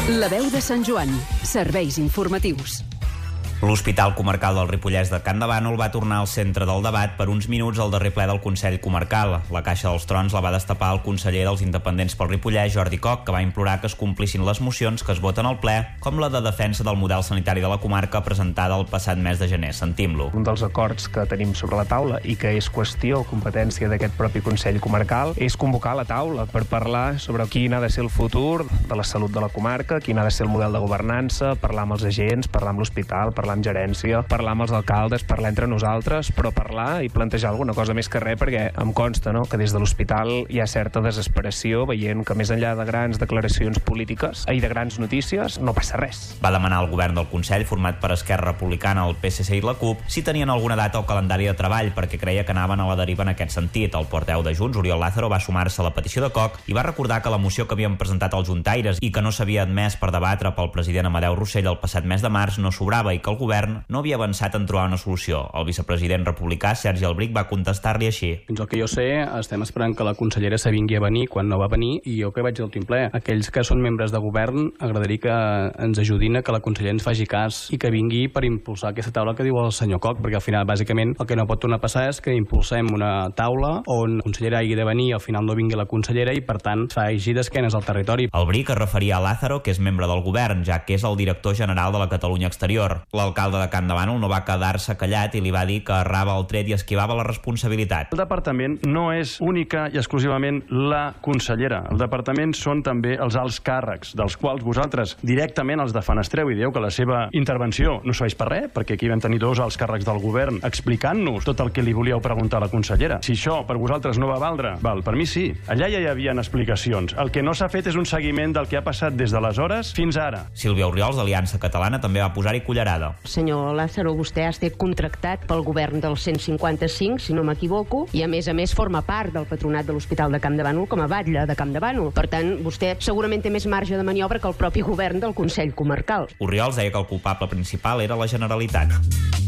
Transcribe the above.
La veu de Sant Joan. Serveis informatius. L'Hospital Comarcal del Ripollès de Can de Bànol va tornar al centre del debat per uns minuts al darrer ple del Consell Comarcal. La Caixa dels Trons la va destapar el conseller dels Independents pel Ripollès, Jordi Coc, que va implorar que es complissin les mocions que es voten al ple, com la de defensa del model sanitari de la comarca presentada el passat mes de gener. Sentim-lo. Un dels acords que tenim sobre la taula i que és qüestió, competència d'aquest propi Consell Comarcal, és convocar la taula per parlar sobre quin ha de ser el futur de la salut de la comarca, quin ha de ser el model de governança, parlar amb els agents, parlar amb l'hospital, parlar amb gerència, parlar amb els alcaldes, parlar entre nosaltres, però parlar i plantejar alguna cosa més que res, perquè em consta, no?, que des de l'hospital hi ha certa desesperació veient que més enllà de grans declaracions polítiques i de grans notícies no passa res. Va demanar al govern del Consell, format per Esquerra Republicana, el PSC i la CUP, si tenien alguna data o calendari de treball, perquè creia que anaven a la deriva en aquest sentit. El portaveu de Junts, Oriol Lázaro, va sumar-se a la petició de Coc i va recordar que la moció que havien presentat els juntaires i que no s'havia admès per debatre pel president Amadeu Rossell el passat mes de març no sobrava i que el govern no havia avançat en trobar una solució. El vicepresident republicà, Sergi Albric, va contestar-li així. Fins al que jo sé, estem esperant que la consellera s'avingui a venir quan no va venir i jo que vaig a l'últim ple. Aquells que són membres de govern, agradaria que ens ajudin a que la consellera ens faci cas i que vingui per impulsar aquesta taula que diu el senyor Coc, perquè al final, bàsicament, el que no pot tornar a passar és que impulsem una taula on la consellera hagi de venir i al final no vingui la consellera i, per tant, faci d'esquenes al territori. Albric es referia a Lázaro, que és membre del govern, ja que és el director general de la Catalunya Exterior. L'alcalde de Can de Bànol no va quedar-se callat i li va dir que errava el tret i esquivava la responsabilitat. El departament no és única i exclusivament la consellera. El departament són també els alts càrrecs, dels quals vosaltres directament els defenestreu i dieu que la seva intervenció no serveix per res, perquè aquí vam tenir dos alts càrrecs del govern explicant-nos tot el que li volíeu preguntar a la consellera. Si això per vosaltres no va valdre, per mi sí. Allà ja hi havia explicacions. El que no s'ha fet és un seguiment del que ha passat des d'aleshores fins ara. Sílvia Orriols, d'Aliança Catalana, també va posar-hi cullerada. Senyor Lázaro, vostè ha estat contractat pel govern del 155, si no m'equivoco, i a més forma part del patronat de l'Hospital de Can de Bànol com a batlle de Can de Bànol. Per tant, vostè segurament té més marge de maniobra que el propi govern del Consell Comarcal. Orriols deia que el culpable principal era la Generalitat.